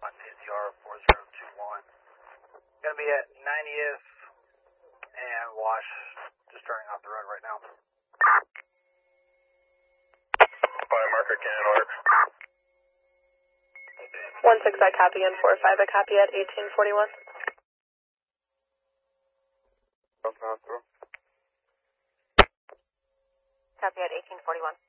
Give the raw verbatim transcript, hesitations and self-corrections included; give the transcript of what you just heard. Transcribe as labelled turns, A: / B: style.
A: on P C R four zero two one. Gonna be at ninetieth and Wash, just turning off the road right now.
B: Five marker cannon order.
C: one six, I copy, and four five, I copy at eighteen forty-one.
B: Copy
C: Copy at eighteen forty-one.